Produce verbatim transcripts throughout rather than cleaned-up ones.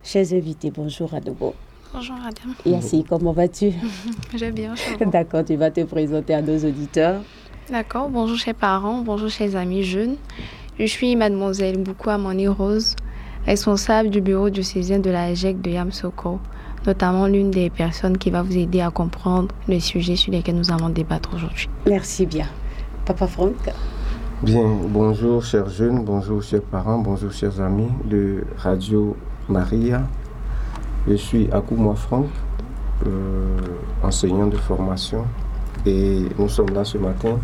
Chers invités, bonjour à nouveau. Bonjour Adam. Yassi, comment vas-tu? Je vais bien. D'accord, tu vas te présenter à nos auditeurs. D'accord, bonjour chers parents, bonjour chers amis jeunes. Je suis mademoiselle Boukou Amani Rose, responsable du bureau diocésain de la J E C de Yamsoko, notamment l'une des personnes qui va vous aider à comprendre les sujets sur lesquels nous allons débattre aujourd'hui. Merci bien. Papa Franck? Bien, bonjour chers jeunes, bonjour chers parents, bonjour chers amis de Radio Maria. Je suis Akoumoua Franck, euh, enseignant de formation, et nous sommes là ce matin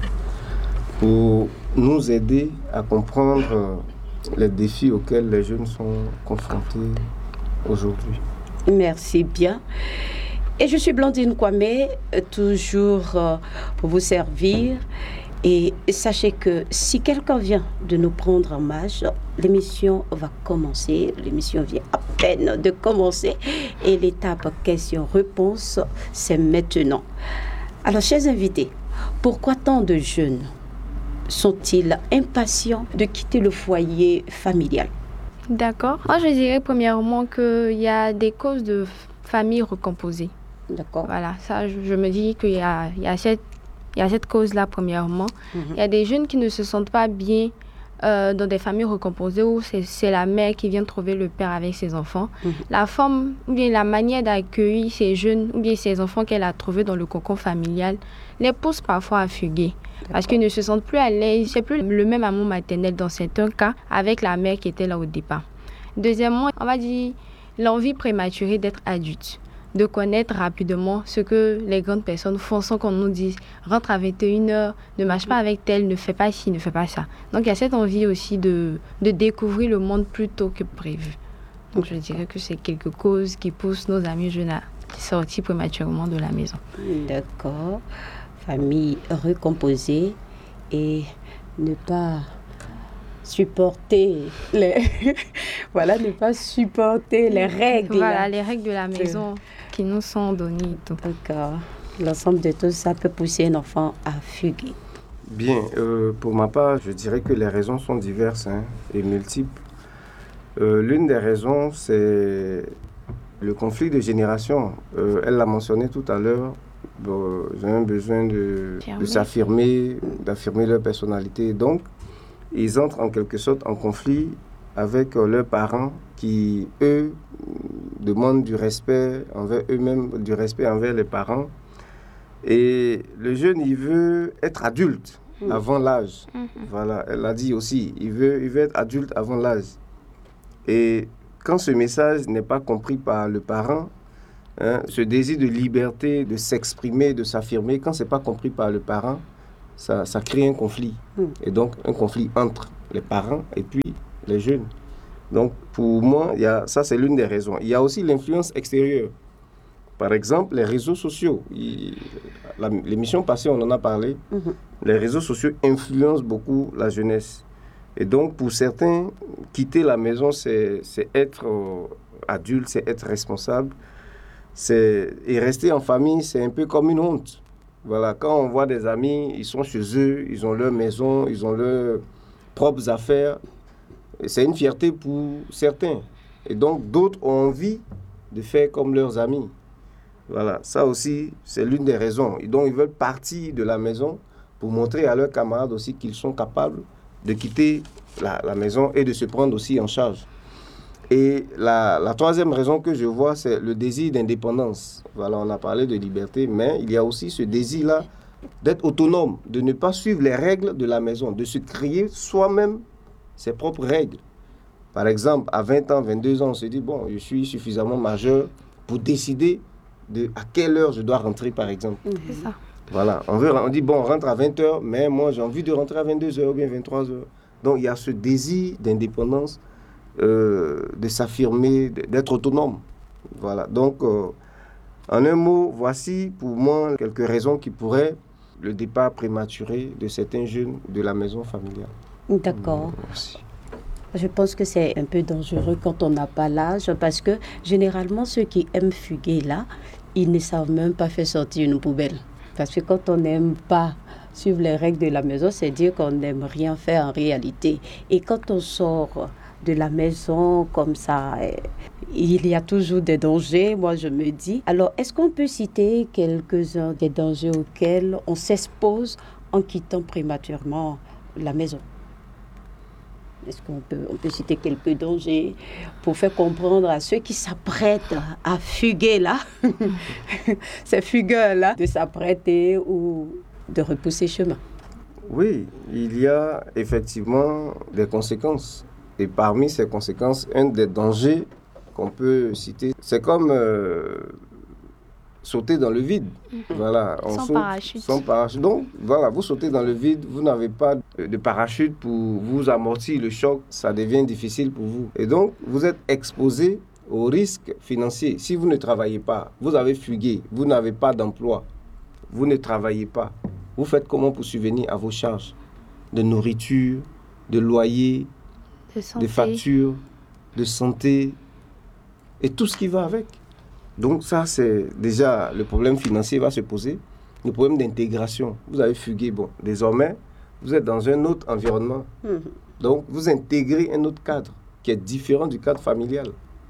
pour nous aider à comprendre les défis auxquels les jeunes sont confrontés aujourd'hui. Merci bien. Et je suis Blandine Kwame, toujours pour vous servir. Et sachez que si quelqu'un vient de nous prendre en marche, l'émission va commencer. L'émission vient à peine de commencer. Et l'étape question-réponse, c'est maintenant. Alors, chers invités, pourquoi tant de jeunes sont-ils impatients de quitter le foyer familial? D'accord. Moi, je dirais premièrement qu'il y a des causes de famille recomposée. D'accord. Voilà, ça, je, je me dis qu'il y a, il y a cette Il y a cette cause-là, premièrement. Mm-hmm. Il y a des jeunes qui ne se sentent pas bien euh, dans des familles recomposées où c'est, c'est la mère qui vient trouver le père avec ses enfants. Mm-hmm. La forme ou bien la manière d'accueillir ces jeunes ou bien ces enfants qu'elle a trouvés dans le cocon familial les pousse parfois à fuguer. D'accord. Parce qu'ils ne se sentent plus à l'aise. C'est plus le même amour maternel dans certains cas avec la mère qui était là au départ. Deuxièmement, on va dire l'envie prématurée d'être adulte, de connaître rapidement ce que les grandes personnes font sans qu'on nous dise « rentre à vingt et une heures, ne marche pas avec tel, ne fais pas ci, ne fais pas ça ». Donc, il y a cette envie aussi de, de découvrir le monde plus tôt que prévu. Donc, je dirais que c'est quelques causes qui poussent nos amis jeunes à sortir prématurément de la maison. D'accord. Famille recomposée et ne pas supporter les voilà ne pas supporter les règles voilà les règles de la maison qui nous sont données et tout. D'accord. L'ensemble de tout ça peut pousser un enfant à fuguer. Bien, euh, pour ma part, je dirais que les raisons sont diverses hein, et multiples. Euh, l'une des raisons, c'est le conflit de génération. Euh, elle l'a mentionné tout à l'heure. Bon, ils ont besoin de, de s'affirmer, d'affirmer leur personnalité. Donc, ils entrent en quelque sorte en conflit avec euh, leurs parents qui, eux, demandent du respect envers eux-mêmes, du respect envers les parents. Et le jeune, il veut être adulte mmh. avant l'âge. Mmh. Voilà, elle l'a dit aussi, il veut, il veut être adulte avant l'âge. Et quand ce message n'est pas compris par le parent, hein, ce désir de liberté, de s'exprimer, de s'affirmer, quand ce n'est pas compris par le parent, Ça, ça crée un conflit. Mmh. Et donc, un conflit entre les parents et puis les jeunes. Donc, pour moi, il y a, ça, c'est l'une des raisons. Il y a aussi l'influence extérieure. Par exemple, les réseaux sociaux. Il, la, l'émission passée, on en a parlé. Mmh. Les réseaux sociaux influencent beaucoup la jeunesse. Et donc, pour certains, quitter la maison, c'est, c'est être euh, adulte, c'est être responsable. C'est, et rester en famille, c'est un peu comme une honte. Voilà, quand on voit des amis, ils sont chez eux, ils ont leur maison, ils ont leurs propres affaires. Et c'est une fierté pour certains. Et donc, d'autres ont envie de faire comme leurs amis. Voilà, ça aussi, c'est l'une des raisons. Et donc, ils veulent partir de la maison pour montrer à leurs camarades aussi qu'ils sont capables de quitter la, la maison et de se prendre aussi en charge. Et la, la troisième raison que je vois, c'est le désir d'indépendance. Voilà, on a parlé de liberté, mais il y a aussi ce désir-là d'être autonome, de ne pas suivre les règles de la maison, de se créer soi-même ses propres règles. Par exemple, à vingt ans, vingt-deux ans, on se dit, bon, je suis suffisamment majeur pour décider de à quelle heure je dois rentrer, par exemple. C'est ça. Voilà, on, veut, on dit, bon, on rentre à vingt heures, mais moi, j'ai envie de rentrer à vingt-deux heures ou bien vingt-trois heures. Donc, il y a ce désir d'indépendance, Euh, de s'affirmer, d'être autonome. Voilà. Donc, euh, en un mot, voici pour moi quelques raisons qui pourraient le départ prématuré de certains jeunes de la maison familiale. D'accord. Merci. Je pense que c'est un peu dangereux quand on n'a pas l'âge parce que généralement, ceux qui aiment fuguer là, ils ne savent même pas faire sortir une poubelle. Parce que quand on n'aime pas suivre les règles de la maison, c'est dire qu'on n'aime rien faire en réalité. Et quand on sort de la maison comme ça, il y a toujours des dangers, moi je me dis. Alors, est-ce qu'on peut citer quelques-uns des dangers auxquels on s'expose en quittant prématurément la maison? Est-ce qu'on peut, on peut citer quelques dangers pour faire comprendre à ceux qui s'apprêtent à fuguer là, ces fugueurs là, de s'apprêter ou de repousser chemin? Oui, il y a effectivement des conséquences. Et parmi ces conséquences, un des dangers qu'on peut citer, c'est comme euh, sauter dans le vide. Mm-hmm. Voilà, on sans saute, parachute. Sans parachute. Donc, voilà, vous sautez dans le vide, vous n'avez pas de parachute pour vous amortir le choc, ça devient difficile pour vous. Et donc, vous êtes exposé aux risques financiers. Si vous ne travaillez pas, vous avez fugué, vous n'avez pas d'emploi, vous ne travaillez pas. Vous faites comment pour subvenir à vos charges de nourriture, de loyer, de, de factures, de santé et tout ce qui va avec. Donc ça, c'est déjà le problème financier va se poser, le problème d'intégration. Vous avez fugué, bon, désormais, vous êtes dans un autre environnement. Mmh. Donc, vous intégrez un autre cadre qui est différent du cadre familial.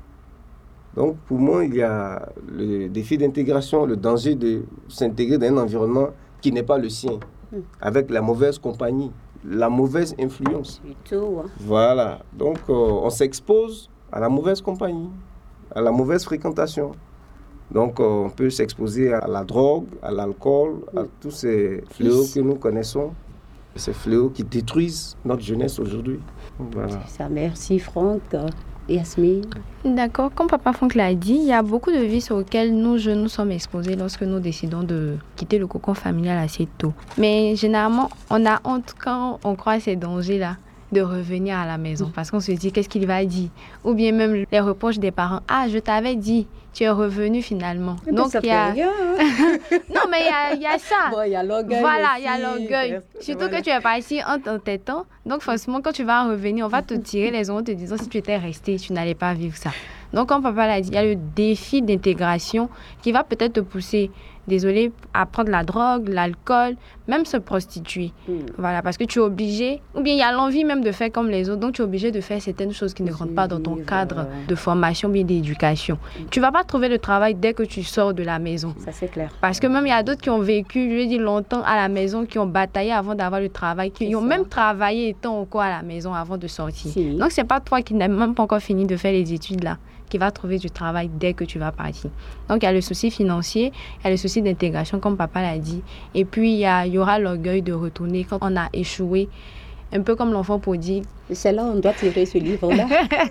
Donc, pour moi, il y a le défi d'intégration, le danger de s'intégrer dans un environnement qui n'est pas le sien, mmh. avec la mauvaise compagnie, la mauvaise influence. Tout, hein. Voilà. Donc, euh, on s'expose à la mauvaise compagnie, à la mauvaise fréquentation. Donc, euh, on peut s'exposer à la drogue, à l'alcool, mmh. à tous ces fléaux que nous connaissons, ces fléaux qui détruisent notre jeunesse aujourd'hui. Voilà. C'est ça, merci Franck. Yasmine. D'accord, comme Papa Franck l'a dit, il y a beaucoup de vices auxquels nous jeunes nous sommes exposés lorsque nous décidons de quitter le cocon familial assez tôt. Mais généralement, on a honte quand on croit à ces dangers-là de revenir à la maison parce qu'on se dit qu'est-ce qu'il va dire, ou bien même les reproches des parents. Ah, je t'avais dit, tu es revenu finalement. Mais donc il y a rien, hein. Non, mais il y a, il y a ça. Bon, il y a l'orgueil. Voilà, il y a l'orgueil. Surtout voilà. que tu es parti en t'entêtant. Donc forcément, quand tu vas revenir, on va te tirer les ongles en te disant si tu étais resté, tu n'allais pas vivre ça. Donc comme papa l'a dit, il y a le défi d'intégration qui va peut-être te pousser, désolé, à prendre la drogue, l'alcool, même se prostituer. Mm. Voilà, parce que tu es obligé, ou bien il y a l'envie même de faire comme les autres, donc tu es obligé de faire certaines choses qui ne rentrent pas dans ton cadre de formation, bien d'éducation. Mm. Tu ne vas pas trouver de travail dès que tu sors de la maison. Ça, c'est clair. Parce que même il y a d'autres qui ont vécu, je veux dire, longtemps à la maison, qui ont bataillé avant d'avoir le travail, qui c'est ont ça. Même travaillé étant au cours à la maison avant de sortir. Si. Donc, ce n'est pas toi qui n'as même pas encore fini de faire les études là, qui va trouver du travail dès que tu vas partir. Donc, il y a le souci financier, il y a le souci d'intégration, comme papa l'a dit. Et puis, il y, a, il y aura l'orgueil de retourner quand on a échoué, un peu comme l'enfant prodigue. C'est là où on doit tirer ce livre-là.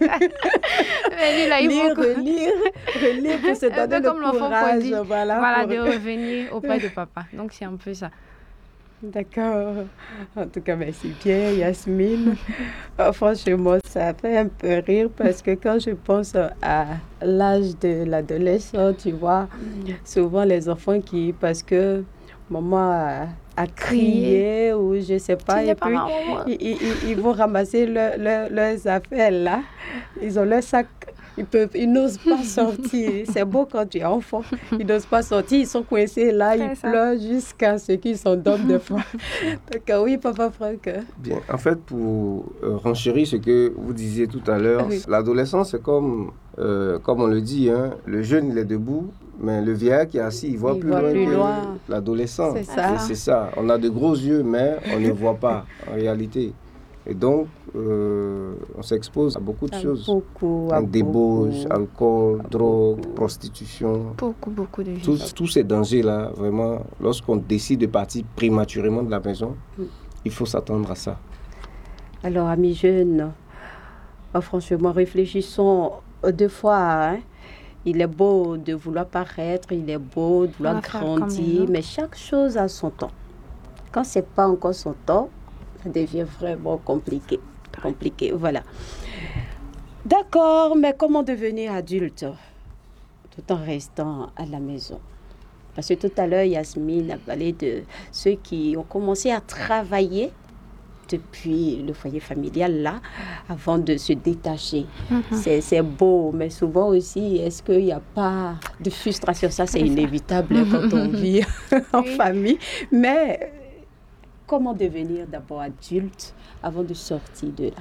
Mais là, il lire, faut... relire, relire pour se donner le comme courage. Prodigue, voilà, voilà pour... de revenir auprès de papa. Donc, c'est un peu ça. D'accord. En tout cas, merci bien, Yasmine. Oh, franchement, ça fait un peu rire parce que quand je pense à l'âge de l'adolescent, tu vois, souvent les enfants qui, parce que maman a, a crié ou je ne sais pas, et puis ils, ils, ils vont ramasser le, le, leurs affaires là. Ils ont leur sac. Ils, peuvent, ils n'osent pas sortir. C'est beau quand tu es enfant. Ils n'osent pas sortir. Ils sont coincés là. C'est ils ça. Pleurent jusqu'à ce qu'ils s'endorment des fois. Donc, oui, papa Franck. Bien. En fait, pour euh, renchérir ce que vous disiez tout à l'heure, oui. L'adolescence, c'est comme, euh, comme on le dit, hein, le jeune, il est debout, mais le vieillard qui est assis, il voit il plus voit loin plus que loin. L'adolescent. C'est ça. Et c'est ça. On a de gros yeux, mais on ne voit pas en réalité. Et donc, euh, on s'expose à beaucoup de à choses. Beaucoup, à débauche, beaucoup. alcool, drogue, prostitution. Beaucoup, beaucoup de tous, choses. Tous ces dangers-là, vraiment, lorsqu'on décide de partir prématurément de la maison, mm. il faut s'attendre à ça. Alors, amis jeunes, oh, franchement, réfléchissons deux fois. Hein. Il est beau de vouloir paraître, il est beau de vouloir grandir, mais chaque chose a son temps. Quand ce n'est pas encore son temps, ça devient vraiment compliqué. Compliqué, voilà. D'accord, mais comment devenir adulte tout en restant à la maison? Parce que tout à l'heure, Yasmine a parlé de ceux qui ont commencé à travailler depuis le foyer familial, là, avant de se détacher. Mm-hmm. C'est, c'est beau, mais souvent aussi, est-ce qu'il n'y a pas de frustration? Ça, c'est inévitable mm-hmm. quand on vit en oui. famille. Mais... comment devenir d'abord adulte avant de sortir de là?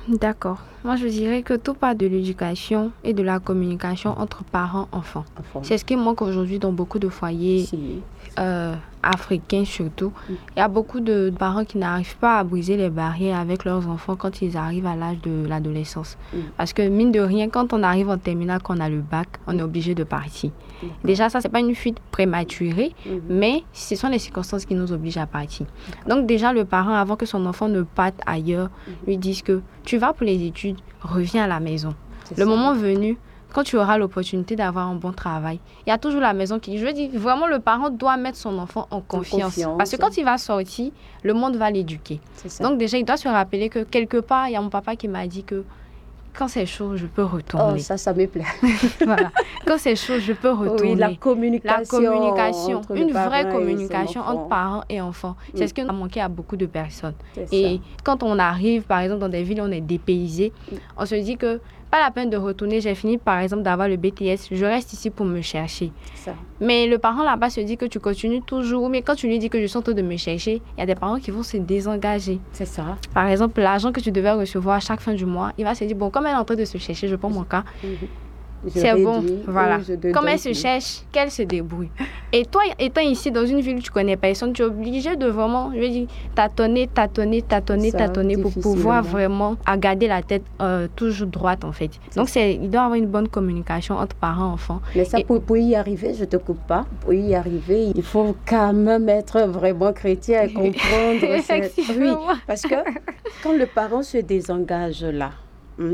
D'accord. Moi, je dirais que tout part de l'éducation et de la communication entre parents-enfants. Enfant. C'est ce qui manque aujourd'hui dans beaucoup de foyers Si. euh, africains surtout. Mm. Il y a beaucoup de parents qui n'arrivent pas à briser les barrières avec leurs enfants quand ils arrivent à l'âge de l'adolescence. Mm. Parce que mine de rien, quand on arrive en terminale, qu'on a le bac, on est obligé de partir. Mm. Déjà, ça, c'est pas une fuite prématurée, Mm. mais ce sont les circonstances qui nous obligent à partir. Donc déjà, le parent, avant que son enfant ne parte ailleurs, lui dise que tu vas pour les études, reviens à la maison. C'est Le ça. moment venu, quand tu auras l'opportunité d'avoir un bon travail, il y a toujours la maison qui... Je veux dire, vraiment, le parent doit mettre son enfant en confiance. confiance. Parce que quand il va sortir, le monde va l'éduquer. C'est ça. Donc déjà, il doit se rappeler que quelque part, il y a mon papa qui m'a dit que quand c'est chaud, je peux Oh, retourner. ça, ça me plaît. Voilà. Quand c'est chaud, je peux retourner. Oui, la La communication. communication, entre une le vraie parent et communication son enfant. entre parents et enfants. C'est Oui. ce qui a manqué à beaucoup de personnes. C'est Et ça. quand on arrive, par exemple, dans des villes où on est dépaysé, Mm. on se dit que pas la peine de retourner. J'ai fini, par exemple, d'avoir le B T S. Je reste ici pour me chercher. Ça. Mais le parent là-bas se dit que tu continues toujours. Mais quand tu lui dis que je suis en train de me chercher, il y a des parents qui vont se désengager. C'est ça. Par exemple, l'argent que tu devais recevoir à chaque fin du mois, il va se dire, bon, comme elle est en train de se chercher, je prends mon cas. Mhm. Je C'est bon, réduis, voilà. ou je te Comme donne elle se plus. cherche, qu'elle se débrouille. Et toi, étant ici dans une ville où tu connais personne, tu es obligé de vraiment, je veux dire, tâtonner, tâtonner, tâtonner, Ça, tâtonner pour pouvoir difficilement. vraiment à garder la tête euh, toujours droite en fait. C'est Donc ça. c'est, il doit y avoir une bonne communication entre parents et enfants. Mais ça, Et- pour, pour y arriver, je te coupe pas, pour y arriver, il faut quand même être vraiment chrétien et comprendre. cette- Oui, Effectivement. parce que quand le parent se désengage là, hein,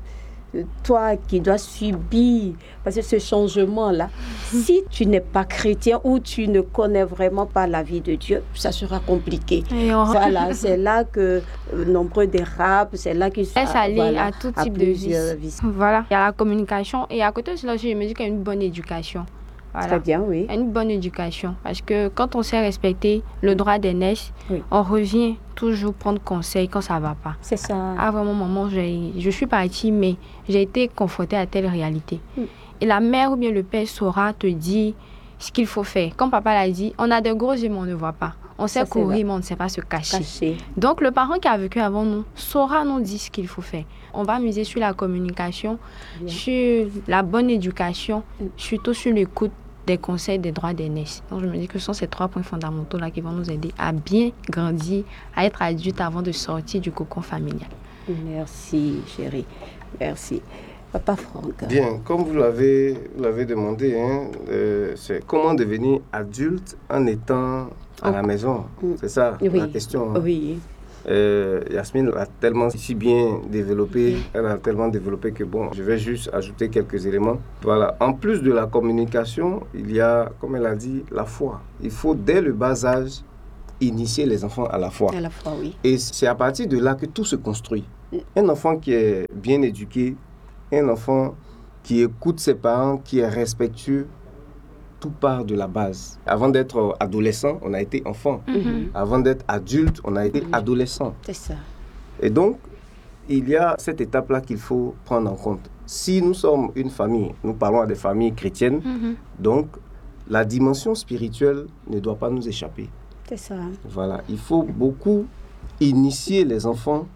toi qui dois subir, parce que ce changement-là, si tu n'es pas chrétien ou tu ne connais vraiment pas la vie de Dieu, ça sera compliqué. Et on Voilà, c'est là que euh, nombreux dérapent, c'est là qu'ils laisse aller voilà, à tout à type de plusieurs vices. vices. Voilà, il y a la communication et à côté de cela aussi, je me dis qu'il y a une bonne éducation. Voilà. Très bien, oui. Une bonne éducation. Parce que quand on sait respecter le droit d'aînesse, Oui. on revient toujours prendre conseil quand ça ne va pas. C'est ça. Ah, vraiment, maman, j'ai- je suis partie, mais j'ai été confrontée à telle réalité. Mm. Et la mère ou bien le père saura te dire ce qu'il faut faire. Comme papa l'a dit, on a de gros yeux, mais on ne voit pas. On sait Ça, c'est courir, vrai. mais on ne sait pas se cacher. Caché. Donc, le parent qui a vécu avant nous saura nous dire ce qu'il faut faire. On va miser sur la communication, Bien. sur la bonne éducation, Mm. surtout sur l'écoute des conseils des droits d'aînés. Donc, je me dis que ce sont ces trois points fondamentaux là qui vont nous aider à bien grandir, à être adulte avant de sortir du cocon familial. Merci, chérie. Merci. Papa Franck. Bien, comme vous l'avez, vous l'avez demandé, hein, euh, c'est comment devenir adulte en étant à la maison. Mm. C'est ça Oui. la question. hein. Oui. Euh, Yasmine a tellement si bien développé, elle a tellement développé que bon, je vais juste ajouter quelques éléments. Voilà, en plus de la communication, il y a, comme elle a dit, la foi. Il faut dès le bas âge initier les enfants à la foi. À la fois, oui. Et c'est à partir de là que tout se construit. Un enfant qui est bien éduqué, un enfant qui écoute ses parents, qui est respectueux, tout part de la base. Avant d'être adolescent, on a été enfant. Mhm. Avant d'être adulte, on a été Mhm. adolescent. C'est ça. Et donc, il y a cette étape-là qu'il faut prendre en compte. Si nous sommes une famille, nous parlons à des familles chrétiennes, donc la dimension spirituelle ne doit pas nous échapper. C'est ça. Voilà, il faut beaucoup initier les enfants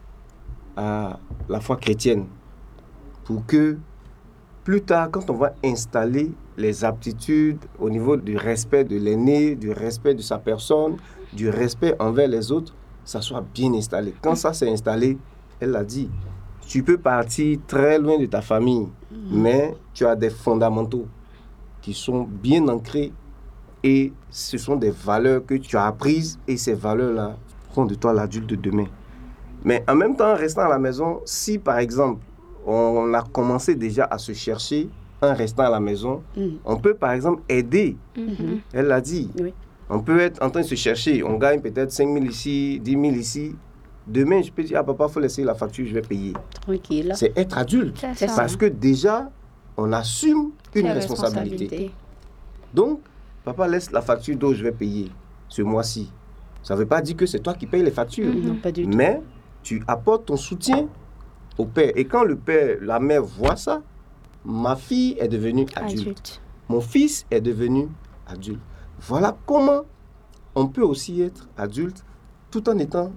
à la foi chrétienne pour que plus tard, quand on va installer les aptitudes au niveau du respect de l'aîné, du respect de sa personne, du respect envers les autres, ça soit bien installé. Quand ça s'est installé, elle l'a dit, tu peux partir très loin de ta famille, mais tu as des fondamentaux qui sont bien ancrés et ce sont des valeurs que tu as apprises et ces valeurs-là font de toi l'adulte de demain. Mais en même temps, en restant à la maison, si par exemple, on a commencé déjà à se chercher en restant à la maison, Mm. on peut par exemple aider. Mhm. Elle l'a dit. Oui. On peut être en train de se chercher. On gagne peut-être cinq mille ici, dix mille ici. Demain, je peux dire, ah papa, il faut laisser la facture, je vais payer. Tranquille. C'est être adulte. C'est C'est ça. Parce que déjà, on assume une C'est responsabilité. responsabilité. Donc, papa laisse la facture d'eau, je vais payer ce mois-ci. Ça ne veut pas dire que c'est toi qui payes les factures. Mhm. Non, pas du tout. Mais tu apportes ton soutien au père. Et quand le père, la mère voit ça, ma fille est devenue adulte. Adulte. Mon fils est devenu adulte. Voilà comment on peut aussi être adulte tout en étant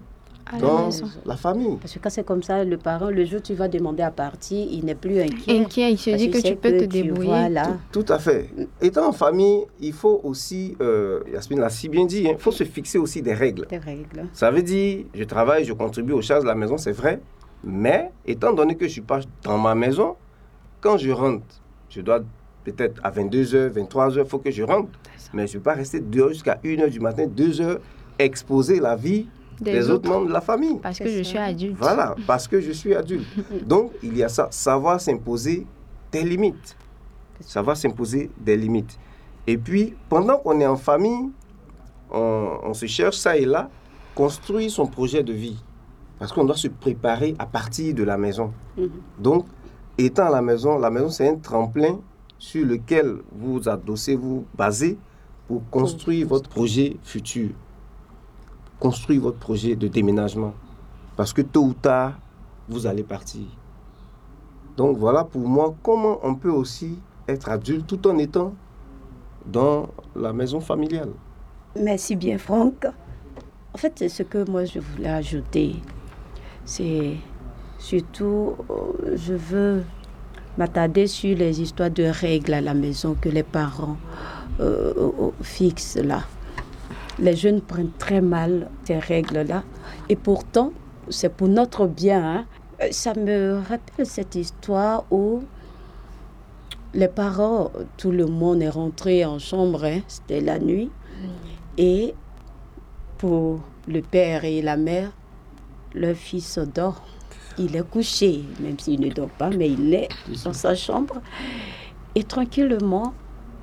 À la dans maison. la famille. Parce que quand c'est comme ça, le parent, le jour où tu vas demander à partir, il n'est plus inquiet. Inquiet, il se Parce dit que qu'il tu sait peux te tu- débrouiller. Voilà. Tout à fait. Étant en famille, il faut aussi, euh, Yasmine l'a si bien dit, il faut se fixer aussi des règles. Des règles. Ça veut dire, je travaille, je contribue aux charges de la maison, c'est vrai. Mais étant donné que je ne suis pas dans ma maison, quand je rentre, je dois peut-être à vingt-deux heures, vingt-trois heures, il faut que je rentre. Mais je ne vais pas rester dehors jusqu'à une heure du matin, deux heures, exposer la vie des, Des autres autres. membres de la famille. Parce C'est que je ça. suis adulte. Voilà, parce que je suis adulte. Donc, il y a ça, savoir s'imposer des limites. Savoir s'imposer des limites. Et puis, pendant qu'on est en famille, on, on se cherche ça et là, construire son projet de vie. Parce qu'on doit se préparer à partir de la maison. Mhm. Donc, étant à la maison, la maison, c'est un tremplin sur lequel vous vous adossez, vous basez pour construire votre projet futur. Construire votre projet de déménagement. Parce que tôt ou tard, vous allez partir. Donc voilà pour moi comment on peut aussi être adulte tout en étant dans la maison familiale. Merci bien, Franck. En fait, ce que moi je voulais ajouter, c'est surtout, euh, je veux m'attarder sur les histoires de règles à la maison que les parents euh, euh, fixent là. Les jeunes prennent très mal ces règles-là. Et pourtant, c'est pour notre bien. Hein. Euh, Ça me rappelle cette histoire où les parents, tout le monde est rentré en chambre, hein, c'était la nuit. Et pour le père et la mère, leur fils dort. Il est couché, même s'il ne dort pas, mais il est dans sa chambre. Et tranquillement,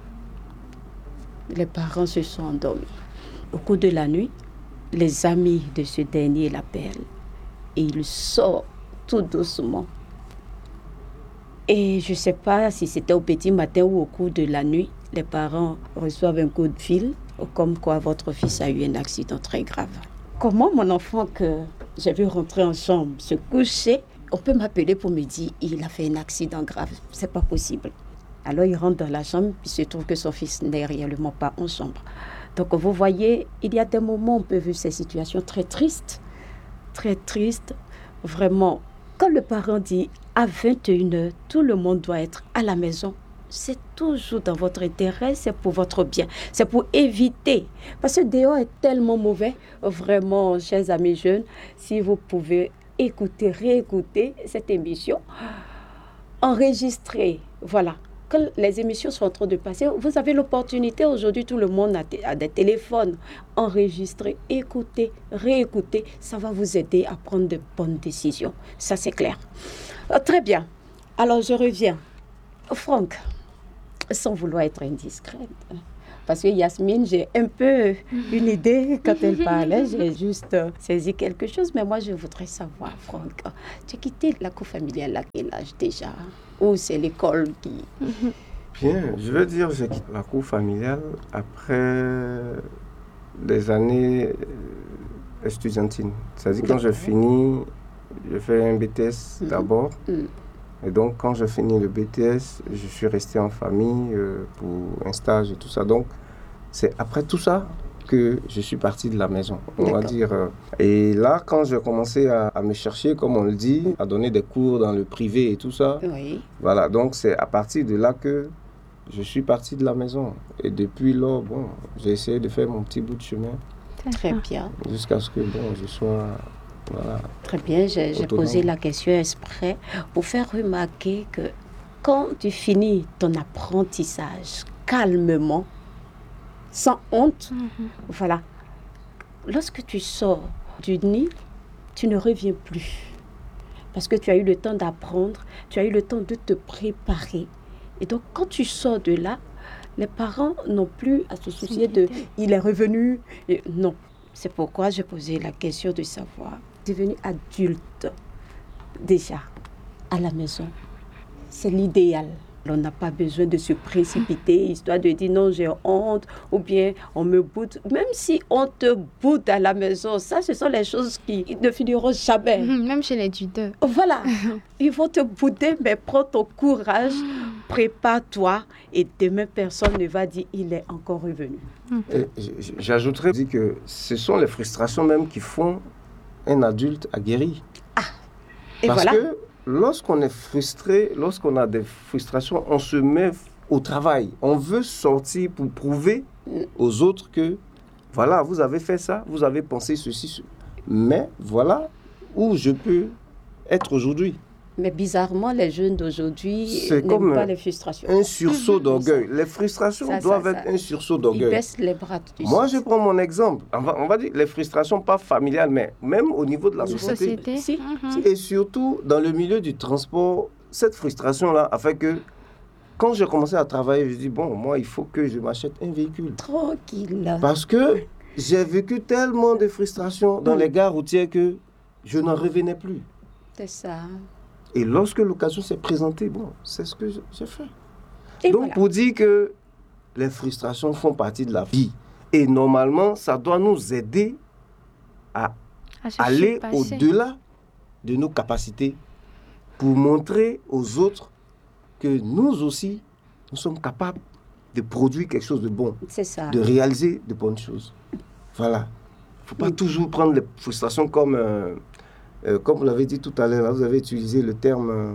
les parents se sont endormis. Au cours de la nuit, les amis de ce dernier l'appellent et il sort tout doucement. Et je ne sais pas si c'était au petit matin ou au cours de la nuit, les parents reçoivent un coup de fil comme quoi votre fils a eu un accident très grave. Comment mon enfant que j'ai vu rentrer en chambre, se coucher, on peut m'appeler pour me dire il a fait un accident grave. C'est pas possible. Alors il rentre dans la chambre, il se trouve que son fils n'est réellement pas en chambre. Donc vous voyez, il y a des moments où on peut vivre ces situations très tristes, très tristes. Vraiment, quand le parent dit à vingt et une heures, tout le monde doit être à la maison, c'est toujours dans votre intérêt, c'est pour votre bien, c'est pour éviter. Parce que dehors est tellement mauvais, vraiment, chers amis jeunes, si vous pouvez écouter, réécouter cette émission, enregistrer, voilà. Quand les émissions sont en train de passer, vous avez l'opportunité, aujourd'hui tout le monde a, a des téléphones, enregistrer, écouter, réécouter, ça va vous aider à prendre de bonnes décisions, ça c'est clair. Euh, très bien, alors je reviens. Franck, sans vouloir être indiscrète, parce que Yasmine, j'ai un peu une idée quand elle parlait, j'ai juste saisi quelque chose, mais moi je voudrais savoir, Franck, tu as quitté la cour familiale à quel âge déjà? Ou c'est l'école qui... Bien, je veux dire, j'ai quitté la cour familiale après des années euh, estudiantines. C'est-à-dire quand je finis, je fais un B T S d'abord. Mhm. Et donc, quand j'ai fini le B T S, je suis resté en famille euh, pour un stage et tout ça. Donc, c'est après tout ça que je suis parti de la maison, on va D'accord. dire. euh. Et là, quand j'ai commencé à, à me chercher, comme on le dit, à donner des cours dans le privé et tout ça, Oui, voilà. Donc, c'est à partir de là que je suis parti de la maison. Et depuis là, bon, j'ai essayé de faire mon petit bout de chemin très bien. jusqu'à ce que, bon, je sois... Voilà. Très bien, j'ai j'ai Autonome. posé la question exprès pour faire remarquer que quand tu finis ton apprentissage calmement, sans honte, voilà, lorsque tu sors du nid, tu ne reviens plus. Parce que tu as eu le temps d'apprendre, tu as eu le temps de te préparer. Et donc, quand tu sors de là, les parents n'ont plus à se soucier de « il est revenu ». Et non, c'est pourquoi j'ai posé la question de savoir. Devenu adulte, déjà, à la maison, c'est l'idéal. On n'a pas besoin de se précipiter, histoire de dire non, j'ai honte, ou bien on me boude. Même si on te boude à la maison, ça, ce sont les choses qui ne finiront jamais. Même chez les tuteurs. Voilà, ils vont te bouder, mais prends ton courage, prépare-toi, et demain, personne ne va dire il est encore revenu. Et j- j- J'ajouterais que ce sont les frustrations même qui font un adulte aguerri. Ah, et Parce voilà. que lorsqu'on est frustré, lorsqu'on a des frustrations, on se met au travail. On veut sortir pour prouver aux autres que, voilà, vous avez fait ça, vous avez pensé ceci, ce... mais voilà où je peux être aujourd'hui. Mais bizarrement, les jeunes d'aujourd'hui C'est n'aiment comme pas les frustrations. un sursaut Mhm. d'orgueil. Les frustrations Ça, ça, doivent ça. être un sursaut Ils d'orgueil. baissent les bras tout de Moi, je suite. prends mon exemple. On va, on va dire les frustrations, pas familiales, mais même au niveau de la La société. société. Si. Mhm. Et surtout, dans le milieu du transport, cette frustration-là a fait que, quand j'ai commencé à travailler, je dis, bon, moi, il faut que je m'achète un véhicule. Tranquille. Parce que j'ai vécu tellement de frustrations dans Mm. les gares routières que je n'en revenais plus. C'est ça. Et lorsque l'occasion s'est présentée, bon, c'est ce que j'ai fait. Et Donc, voilà. pour dire que les frustrations font partie de la vie. Et normalement, ça doit nous aider à À se aller surpasser. au-delà de nos capacités pour montrer aux autres que nous aussi, nous sommes capables de produire quelque chose de bon, C'est ça. de réaliser de bonnes choses. Voilà. Il ne faut pas Oui. toujours prendre les frustrations comme, euh, euh, comme vous l'avez dit tout à l'heure, là, vous avez utilisé le terme, euh,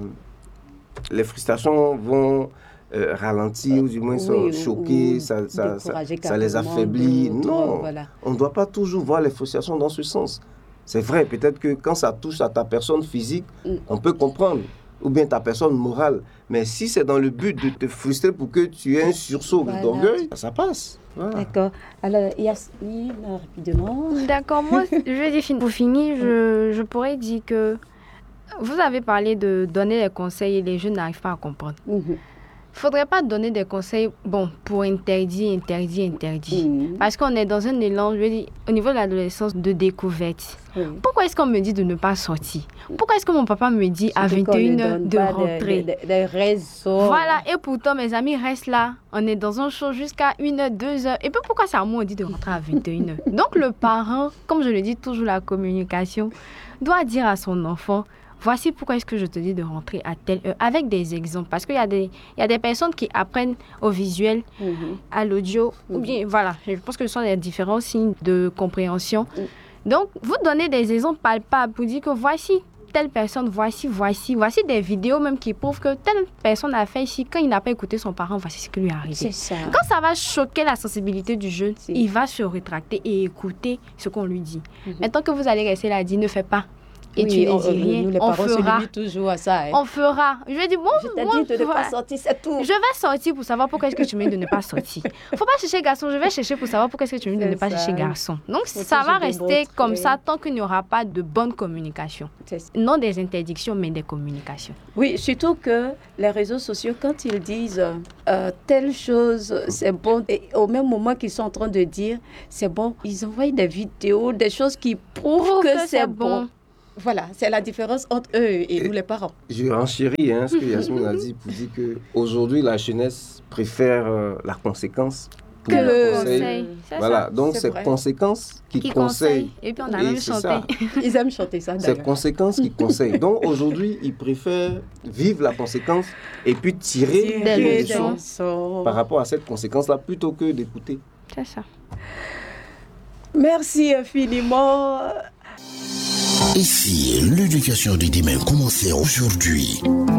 les frustrations vont euh, ralentir, ou du moins sont Oui, ou- choquées, ou ça, ça, ça, décourager ça les carrément affaiblit. d'autres, Non, voilà. on ne doit pas toujours voir les frustrations dans ce sens. C'est vrai, peut-être que quand ça touche à ta personne physique, Mm. on peut comprendre, ou bien ta personne morale. Mais si c'est dans le but de te frustrer pour que tu aies un sursaut Voilà. d'orgueil, ça passe. Voilà. D'accord. Alors, Yasmine, rapidement. D'accord, moi, je vais dire, fin- pour finir, je, je pourrais dire que vous avez parlé de donner des conseils et les jeunes n'arrivent pas à comprendre. Mhm. Il ne faudrait pas donner des conseils, bon, pour interdire, interdire, interdire. Mhm. Parce qu'on est dans un élan, je veux dire, au niveau de l'adolescence, de découverte. Oui. Pourquoi est-ce qu'on me dit de ne pas sortir? Pourquoi est-ce que mon papa me dit à Surtout qu'on vingt et ne une heures donne de pas rentrer? Des, des- des raisons. Voilà, et pourtant mes amis restent là. On est dans un show jusqu'à une heure, deux heures. Et puis pourquoi c'est à moi on dit de rentrer à vingt et une heures? Donc le parent, comme je le dis toujours, la communication, doit dire à son enfant, voici pourquoi est-ce que je te dis de rentrer à telle heure, avec des exemples. Parce qu'il y a des, il y a des personnes qui apprennent au visuel, Mhm. à l'audio, ou Mhm. bien, voilà, je pense que ce sont des différents signes de compréhension. Mhm. Donc, vous donnez des exemples palpables pour dire que voici telle personne, voici, voici, voici des vidéos même qui prouvent que telle personne a fait ici, quand il n'a pas écouté son parent, voici ce qui lui est arrivé. C'est ça. Quand ça va choquer la sensibilité du jeune, Si. il va se rétracter et écouter ce qu'on lui dit. Mhm. Maintenant que vous allez rester là, dire ne fais pas, et Oui, tu ne on- dis on- rien, nous, les on parents se fera, limitent toujours à ça. hein. on fera. Je vais dire, bon, Je t'ai moi, dit de ne voilà. pas sortir, c'est tout. Je vais sortir pour savoir pourquoi est-ce que tu me dis de ne pas sortir. Faut pas chercher garçon, je vais chercher pour savoir pourquoi est-ce que tu me dis de C'est ne pas ça. chercher garçon. Donc Faut ça va toujours rester démontrer. comme ça tant qu'il n'y aura pas de bonne communication. C'est ça. Non des interdictions, mais des communications. Oui, surtout que les réseaux sociaux, quand ils disent euh, telle chose, c'est bon, et au même moment qu'ils sont en train de dire c'est bon, ils envoient des vidéos, des choses qui prouvent Prouve que, que c'est c'est bon. bon. Voilà, c'est la différence entre eux et nous les parents. Je renchéris hein, ce que Yasmine a dit pour dire qu'aujourd'hui, la jeunesse préfère euh, la conséquence pour Que le le conseil. conseil. C'est Voilà, ça. donc c'est c'est vrai. conséquences qui, Qui conseillent. conseille. Et puis on a Et même c'est chanté. ça. Ils aiment chanter ça C'est d'ailleurs. conséquences qui conseillent. Donc aujourd'hui, ils préfèrent vivre la conséquence et puis tirer Des des leçons. leçons par rapport à cette conséquence-là plutôt que d'écouter. C'est ça. Merci infiniment. Et si l'éducation de demain commençait aujourd'hui?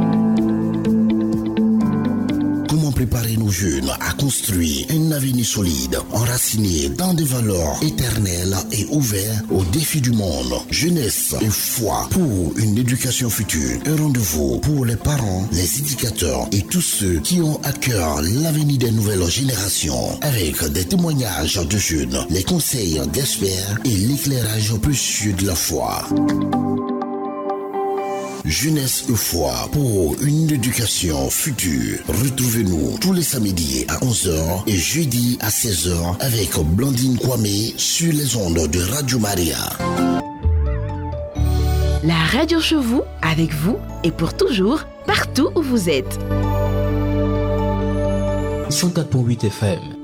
Comment préparer nos jeunes à construire un avenir solide, enraciné dans des valeurs éternelles et ouvert aux défis du monde? Jeunesse et foi pour une éducation future. Un rendez-vous pour les parents, les éducateurs et tous ceux qui ont à cœur l'avenir des nouvelles générations. Avec des témoignages de jeunes, les conseils d'experts et l'éclairage précieux de la foi. Jeunesse et foi pour une éducation future. Retrouvez-nous tous les samedis à onze heures et jeudi à seize heures avec Blandine Kwame sur les ondes de Radio Maria. La radio chez vous, avec vous et pour toujours, partout où vous êtes. cent quatre virgule huit F M.